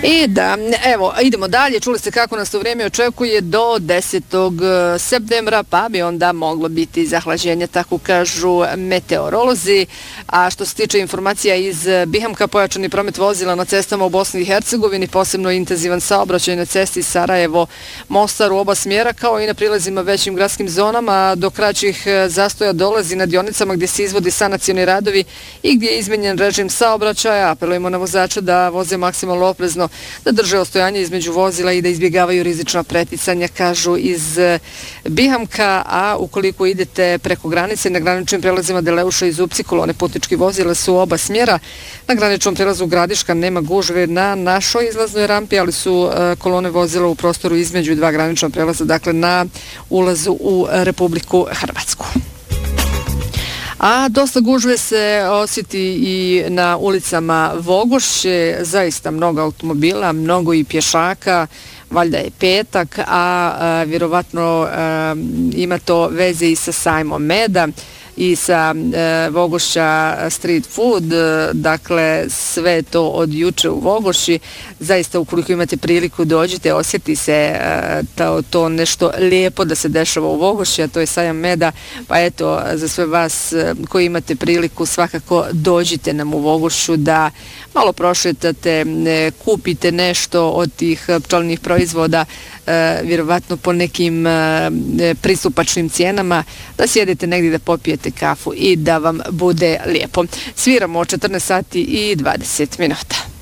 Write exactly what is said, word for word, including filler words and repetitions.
I da, evo, idemo dalje. Čuli ste kako nas to vrijeme očekuje do desetog septembra, pa bi onda moglo biti zahlađenje, tako kažu meteorolozi. A što se tiče informacija iz Bihamka, pojačani promet vozila na cestama u Bosni i Hercegovini, posebno intenzivan saobraćaj na cesti Sarajevo-Mostar u oba smjera, kao i na prilazima većim gradskim zonama. Do kraćih zastoja dolazi na dionicama gdje se izvodi sanacioni radovi i gdje je izmenjen režim saobraćaja. Apelujemo na vozača da voze maksimalno oprezno, da drže ostojanje između vozila i da izbjegavaju rizična preticanja, kažu iz Bihamka. A ukoliko idete preko granice na graničnim prelazima Deleuša i Zupci, kolone putničkih vozila su u oba smjera. Na graničnom prelazu Gradiška nema gužve na našoj izlaznoj rampi, ali su kolone vozila u prostoru između dva granična prelaza, dakle na ulazu u Republiku Hrvatsku. A dosta gužve se osjeti i na ulicama Vogošće, zaista mnogo automobila, mnogo i pješaka, valjda je petak, a, a vjerovatno a, ima to veze i sa sajmom meda i sa e, Vogošća street food, e, dakle sve to od juče u Vogoši. Zaista ukoliko imate priliku dođite, osjeti se e, to, to nešto lijepo da se dešava u Vogoši, a to je sajam meda, pa eto za sve vas e, koji imate priliku svakako dođite nam u Vogošu da malo prošetate, e, kupite nešto od tih pčelinjih proizvoda, e, vjerovatno po nekim e, pristupačnim cijenama, da sjedete negdje da popijete kafu i da vam bude lijepo. Sviramo o četrnaest sati i dvadeset minuta.